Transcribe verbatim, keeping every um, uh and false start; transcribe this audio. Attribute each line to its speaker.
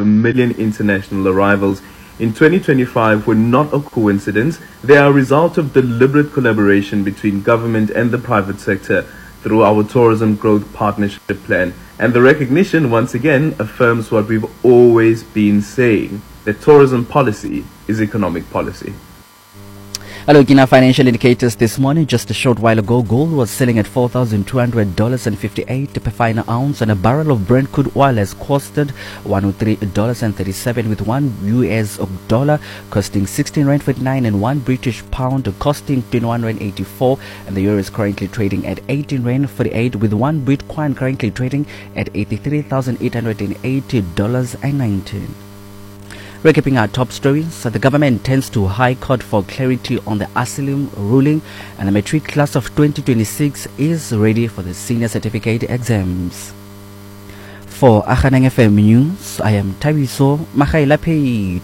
Speaker 1: million international arrivals in twenty twenty-five were not a coincidence. They are a result of deliberate collaboration between government and the private sector through our Tourism Growth Partnership Plan. And the recognition, once again, affirms what we've always been saying, that tourism policy is economic policy.
Speaker 2: Looking at financial indicators this morning, just a short while ago, gold was selling at four thousand two hundred dollars and fifty-eight cents per fine ounce, and a barrel of Brent crude oil has costed one hundred three dollars and thirty-seven cents, with one U S dollar costing sixteen rand forty-nine and one British pound costing twenty-one rand eighty-four, and the euro is currently trading at eighteen rand forty-eight, with one Bitcoin currently trading at eighty-three thousand eight hundred eighty dollars and nineteen cents. Recapping our top stories, the government intends to High Court for clarity on the asylum ruling, and the matric class of twenty twenty-six is ready for the senior certificate exams. For Akhaneng F M News, I am Tawiso Makhailapei.